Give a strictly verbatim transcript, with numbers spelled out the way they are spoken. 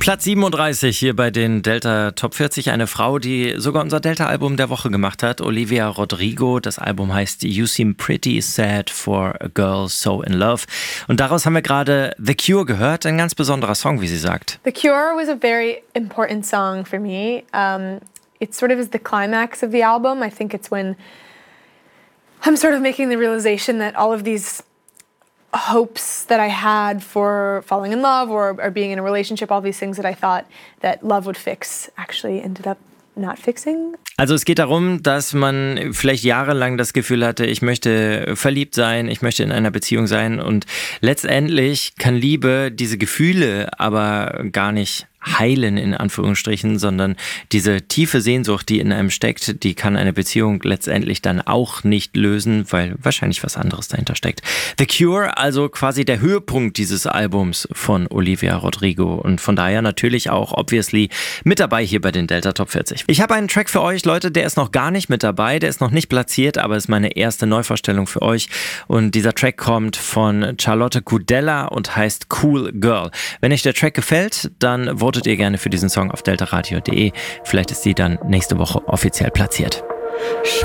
Platz siebenunddreißig hier bei den Delta Top vierzig. Eine Frau, die sogar unser Delta-Album der Woche gemacht hat. Olivia Rodrigo. Das Album heißt You Seem Pretty Sad for a Girl So in Love. Und daraus haben wir gerade The Cure gehört. Ein ganz besonderer Song, wie sie sagt. The Cure was a very important song for me. Um, it sort of is the climax of the album. I think it's when I'm sort of making the realization that all of these hopes that I had for falling in love or, or being in a relationship, all these things that I thought that love would fix, actually ended up not fixing. Also es geht darum, dass man vielleicht jahrelang das Gefühl hatte, ich möchte verliebt sein, ich möchte in einer Beziehung sein und letztendlich kann Liebe diese Gefühle aber gar nicht heilen, in Anführungsstrichen, sondern diese tiefe Sehnsucht, die in einem steckt, die kann eine Beziehung letztendlich dann auch nicht lösen, weil wahrscheinlich was anderes dahinter steckt. The Cure, also quasi der Höhepunkt dieses Albums von Olivia Rodrigo und von daher natürlich auch obviously mit dabei hier bei den Delta Top vierzig. Ich habe einen Track für euch, Leute, der ist noch gar nicht mit dabei, der ist noch nicht platziert, aber ist meine erste Neuvorstellung für euch und dieser Track kommt von Charlotte Kudella und heißt Cool Girl. Wenn euch der Track gefällt, dann votet ihr gerne für diesen Song auf delta radio punkt de. Vielleicht ist sie dann nächste Woche offiziell platziert.